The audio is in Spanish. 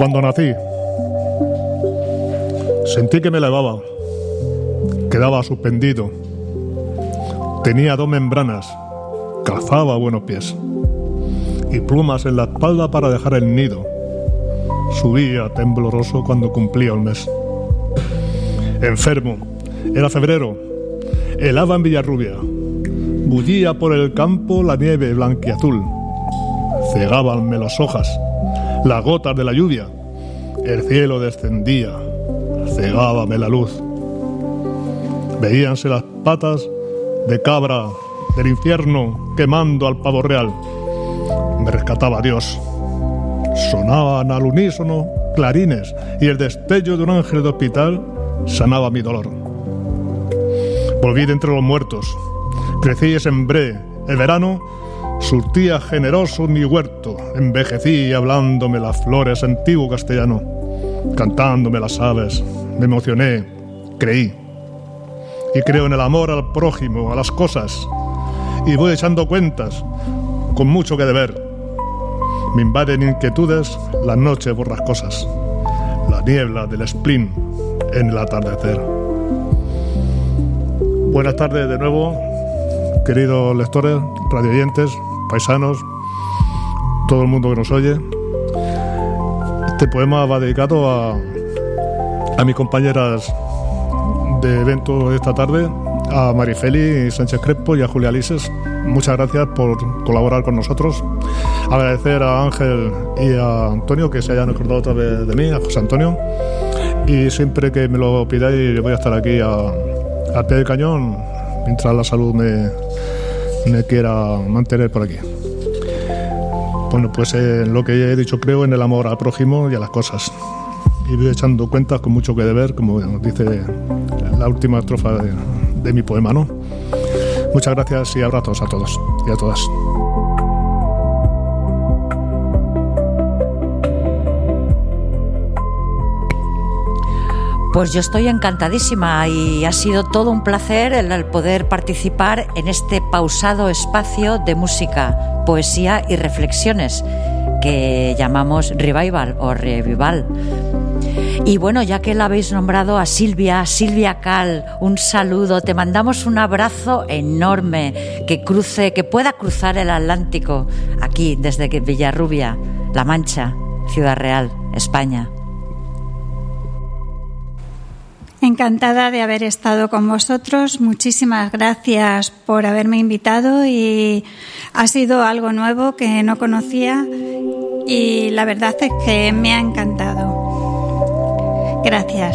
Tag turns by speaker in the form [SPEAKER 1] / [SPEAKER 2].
[SPEAKER 1] Cuando nací, sentí que me elevaba, quedaba suspendido. Tenía 2 membranas, calzaba buenos pies y plumas en la espalda para dejar el nido. Subía tembloroso cuando cumplía un mes. Enfermo, era febrero, helaba en Villarrubia, bullía por el campo la nieve blanquiazul, cegábanme las hojas, las gotas de la lluvia, el cielo descendía, cegábame la luz. Veíanse las patas de cabra del infierno quemando al pavo real. Me rescataba Dios. Sonaban al unísono clarines y el destello de un ángel de hospital sanaba mi dolor. Volví de entre los muertos, crecí y sembré. El verano surtía generoso mi huerto, envejecí hablándome las flores antiguo castellano, cantándome las aves, me emocioné, creí. Y creo en el amor al prójimo, a las cosas, y voy echando cuentas, con mucho que deber. Me invaden inquietudes las noches borrascosas, la niebla del spleen en el atardecer. Buenas tardes de nuevo, queridos lectores, radioyentes, paisanos, todo el mundo que nos oye. Este poema va dedicado a mis compañeras de evento de esta tarde, a Marifeli Sánchez Crespo y a Julia Lises. Muchas gracias por colaborar con nosotros. Agradecer a Ángel y a Antonio que se hayan acordado otra vez de mí, a José Antonio. Y siempre que me lo pidáis voy a estar aquí al pie del cañón mientras la salud me quiera mantener por aquí. Bueno, pues lo que he dicho, creo en el amor al prójimo y a las cosas. Y voy echando cuentas con mucho que deber, como dice la última estrofa de mi poema, ¿no? Muchas gracias y abrazos a todos y a todas.
[SPEAKER 2] Pues yo estoy encantadísima y ha sido todo un placer el poder participar en este pausado espacio de música, poesía y reflexiones que llamamos Revival o Revival. Y bueno, ya que la habéis nombrado a Silvia Cal, un saludo, te mandamos un abrazo enorme, que pueda cruzar el Atlántico aquí desde Villarrubia, La Mancha, Ciudad Real, España.
[SPEAKER 3] Encantada de haber estado con vosotros. Muchísimas gracias por haberme invitado y ha sido algo nuevo que no conocía y la verdad es que me ha encantado. Gracias.